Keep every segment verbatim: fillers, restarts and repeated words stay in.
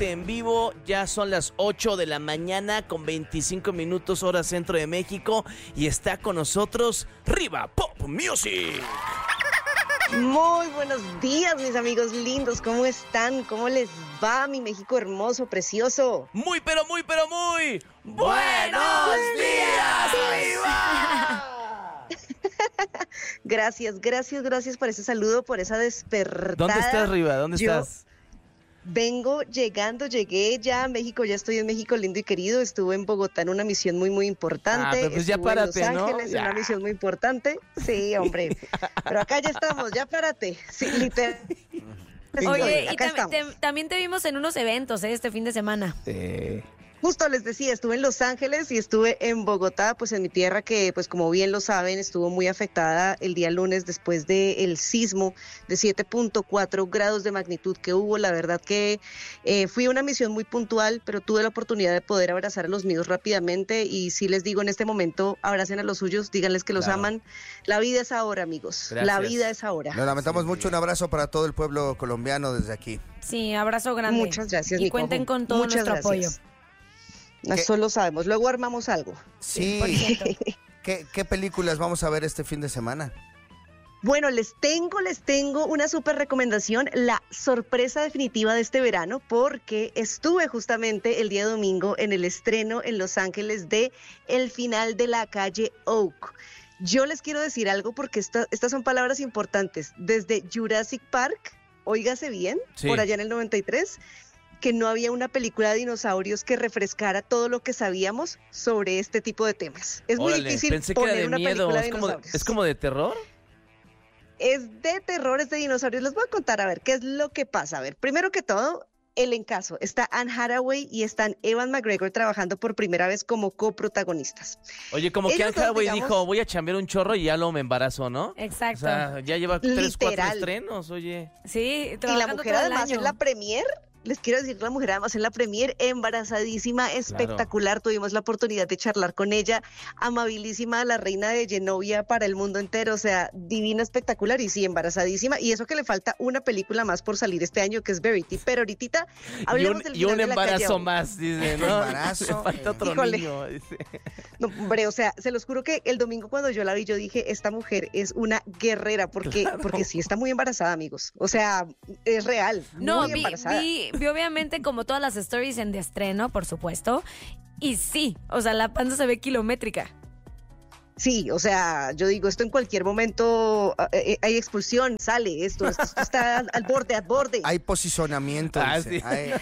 totalmente en vivo. Ya son las ocho de la mañana con veinticinco minutos hora centro de México. Y está con nosotros Riva Pop Music. Muy buenos días, mis amigos lindos. ¿Cómo están? ¿Cómo les va, mi México hermoso, precioso? Muy, pero muy, pero muy... ¡Buenos días, Riva! Gracias, gracias, gracias por ese saludo, por esa despertada. ¿Dónde estás, Riva? ¿Dónde Yo estás? Vengo llegando, llegué ya a México, ya estoy en México lindo y querido. Estuve en Bogotá en una misión muy, muy importante. Ah, pero pues ya Estuve párate, en Los ¿no? Ángeles en Ya. una misión muy importante. Sí, hombre. Pero acá ya estamos, ya párate. Sí, literal. Oye, y acá tam- estamos. te- también te vimos en unos eventos, ¿eh? Este fin de semana. Eh, Justo les decía, estuve en Los Ángeles y estuve en Bogotá, pues en mi tierra que, pues como bien lo saben, estuvo muy afectada el día lunes después del sismo de siete punto cuatro grados de magnitud que hubo. La verdad que eh, fui a una misión muy puntual, pero tuve la oportunidad de poder abrazar a los míos rápidamente y sí les digo en este momento, abracen a los suyos, díganles que los Claro. aman. La vida es ahora, amigos. Gracias. La vida es ahora. Lo lamentamos Sí, mucho, un abrazo para todo el pueblo colombiano desde aquí. Sí, abrazo grande. Muchas gracias, Y Nico. cuenten con todo Muchas nuestro gracias. apoyo. Eso lo sabemos. Luego armamos algo. Sí, por cierto. ¿Qué, ¿qué películas vamos a ver este fin de semana? Bueno, les tengo, les tengo una súper recomendación, la sorpresa definitiva de este verano, porque estuve justamente el día domingo en el estreno en Los Ángeles de El final de la calle Oak. Yo les quiero decir algo porque esta- estas son palabras importantes. Desde Jurassic Park, óigase bien, Sí. por allá en el noventa y tres, que no había una película de dinosaurios que refrescara todo lo que sabíamos sobre este tipo de temas. Es muy órale, difícil pensé que era poner de una miedo. película de ¿Es como de, dinosaurios. ¿Es como de terror? Es de terror, es de dinosaurios. Les voy a contar a ver qué es lo que pasa. A ver, primero que todo, el encaso. Está Anne Hathaway y están Ewan McGregor trabajando por primera vez como coprotagonistas. Oye, como que Ellos Anne dos, Hathaway digamos- dijo, voy a chambear un chorro y ya lo me embarazo, ¿no? Exacto. O sea, ya lleva tres, cuatro Literal. estrenos, oye. Sí, Y la trabajando mujer todo el además año. en la premier, les quiero decir que la mujer además en la premier, embarazadísima, espectacular. Tuvimos la oportunidad de charlar con ella, amabilísima, la reina de Genovia para el mundo entero, o sea, divina, espectacular y sí, embarazadísima. Y eso que le falta una película más por salir este año, que es Verity. Pero ahorita Y hablemos un, del y final un de la calle embarazo Oak. más, dice, ¿no? Embarazo, Le falta otro Híjole. niño. Dice. No, hombre, o sea, se los juro que el domingo cuando yo la vi, yo dije, esta mujer es una guerrera, porque, Claro. porque sí está muy embarazada, amigos. O sea, es real, No, muy vi, embarazada. vi, vi obviamente como todas las stories en de estreno, por supuesto. Y sí, o sea, la panza se ve kilométrica. Sí, o sea, yo digo, esto en cualquier momento eh, hay expulsión, sale esto, esto, esto está al, al borde, al borde. Hay posicionamiento. Ah, dice. sí. Hay-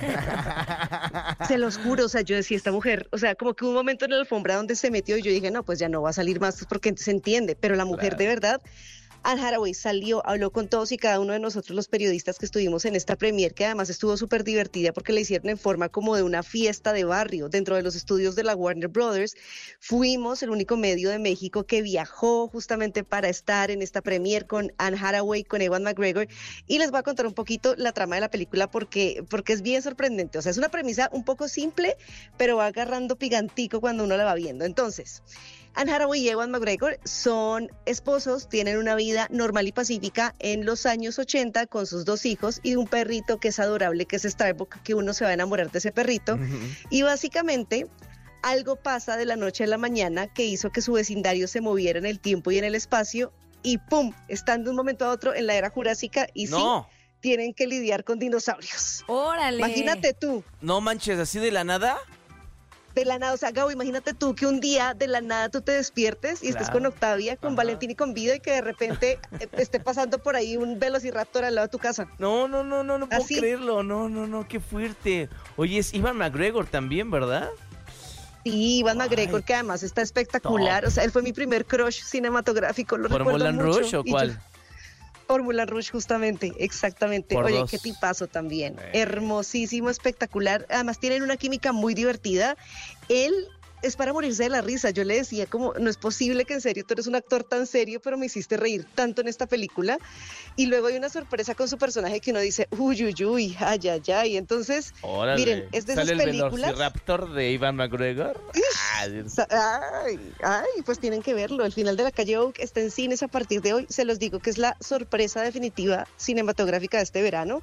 Se los juro, o sea, yo decía, esta mujer, o sea, como que hubo un momento en la alfombra donde se metió y yo dije, no, pues ya no va a salir más pues, porque se entiende, pero la mujer Claro. de verdad, Anne Hathaway salió, habló con todos y cada uno de nosotros los periodistas que estuvimos en esta premier, que además estuvo súper divertida porque la hicieron en forma como de una fiesta de barrio dentro de los estudios de la Warner Brothers. Fuimos el único medio de México que viajó justamente para estar en esta premier con Anne Hathaway, con Ewan McGregor, y les voy a contar un poquito la trama de la película porque, porque es bien sorprendente. O sea, es una premisa un poco simple, pero va agarrando pigantico cuando uno la va viendo. Entonces, Anne Hathaway y Ewan McGregor son esposos, tienen una vida normal y pacífica en los años ochenta con sus dos hijos y un perrito que es adorable, que es Starbuck, que uno se va a enamorar de ese perrito. Y básicamente algo pasa de la noche a la mañana que hizo que su vecindario se moviera en el tiempo y en el espacio y ¡pum! Están de un momento a otro en la era jurásica y No, sí, tienen que lidiar con dinosaurios. Órale. Imagínate tú. no manches, así de la nada. De la nada, o sea, Gabo, imagínate tú que un día de la nada tú te despiertes y estés Claro. con Octavia, con Ajá. Valentín y con Vida y que de repente eh, esté pasando por ahí un velociraptor al lado de tu casa. No, no, no, no, no puedo Así. creerlo. No, no, no, qué fuerte. Oye, es Ivan McGregor también, ¿verdad? Sí, Iván Ay. McGregor, que además está espectacular. Top. O sea, él fue mi primer crush cinematográfico, lo ¿Por recuerdo Moulin mucho. Rouge o Y yo- cuál? por Moulin Rouge, justamente, exactamente. Por Oye, dos. qué tipazo también. Eh. Hermosísimo, espectacular. Además tienen una química muy divertida. Él es para morirse de la risa. Yo le decía como, no es posible que en serio tú eres un actor tan serio, pero me hiciste reír tanto en esta película. Y luego hay una sorpresa con su personaje que uno dice, uy, uy, uy, ay, ay, ay. Entonces, Órale. miren, es de esas ¿Sale el películas. Velociraptor de Ivan McGregor? Ah, Dios. Sa- Ay, ay, pues tienen que verlo. El final de la calle Oak está en cines a partir de hoy. Se los digo que es la sorpresa definitiva cinematográfica de este verano,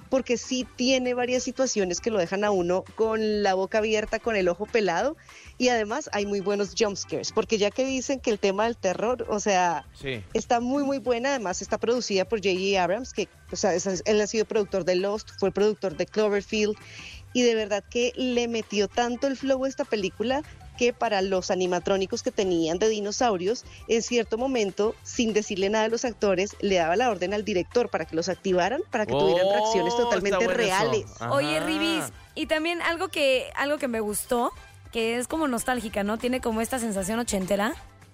porque sí tiene varias situaciones que lo dejan a uno con la boca abierta, con el ojo pelado, y además hay muy buenos jump scares, porque ya que dicen que el tema del terror, o sea, Sí. está muy muy buena, además está producida por J J Abrams, que o sea, es- él ha sido productor de Lost, fue productor de Cloverfield, y de verdad que le metió tanto el flow a esta película que para los animatrónicos que tenían de dinosaurios, en cierto momento, sin decirle nada a los actores, le daba la orden al director para que los activaran, para que tuvieran Oh, reacciones está totalmente bueno eso. reales. Ajá. Oye, Ribis, y también algo que, algo que me gustó, que es como nostálgica, ¿no? Tiene como esta sensación ochentera.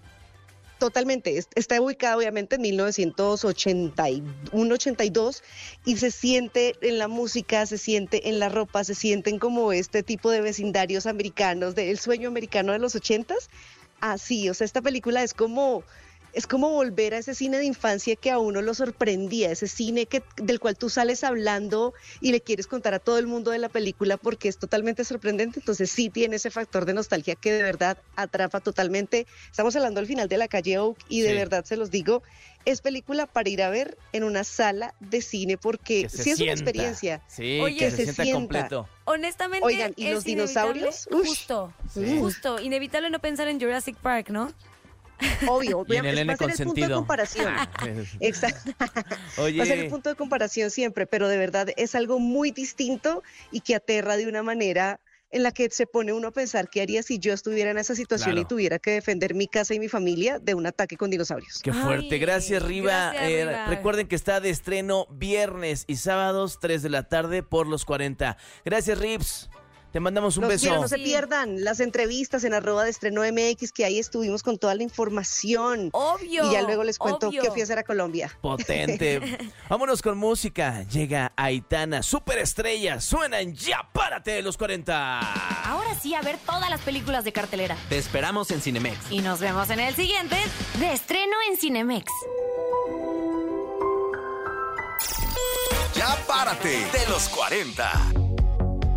Totalmente, es- está ubicada obviamente en mil novecientos ochenta y uno, ochenta y dos y se siente en la música, se siente en la ropa, se sienten como este tipo de vecindarios americanos, del sueño americano de los ochentas. Así, o sea, esta película es como, es como volver a ese cine de infancia que a uno lo sorprendía, ese cine que, del cual tú sales hablando y le quieres contar a todo el mundo de la película porque es totalmente sorprendente. Entonces sí tiene ese factor de nostalgia que de verdad atrapa totalmente. Estamos hablando al final de La Calle Oak y de Sí. verdad se los digo, es película para ir a ver en una sala de cine porque Que se sí es sienta. una experiencia. Sí, Oye, que que se, se sienta sienta. completo. Honestamente, Oigan, ¿y es los dinosaurios? inevitable- Ush. Justo, Sí. justo. Inevitable no pensar en Jurassic Park, ¿no? Obvio, Y en va el a N ser el punto de consentido. comparación. Exacto. Oye, Va a ser el punto de comparación siempre, pero de verdad es algo muy distinto y que aterra de una manera en la que se pone uno a pensar qué haría si yo estuviera en esa situación Claro. y tuviera que defender mi casa y mi familia de un ataque con dinosaurios. qué fuerte. Ay, Gracias, Riva. gracias, Eh, Riva. recuerden que está de estreno viernes y sábados, tres de la tarde por los cuarenta. Gracias, Rips. Te mandamos un Los beso. quiero, no se Sí. pierdan las entrevistas en arroba de estreno M X, que ahí estuvimos con toda la información. Obvio. Y ya luego les cuento obvio. qué fui a hacer a Colombia. Potente. Vámonos con música. Llega Aitana, superestrella. Suenan ya, párate de los cuarenta. Ahora sí, a ver todas las películas de cartelera. Te esperamos en Cinemex. Y nos vemos en el siguiente de estreno en Cinemex. Ya párate de los cuarenta.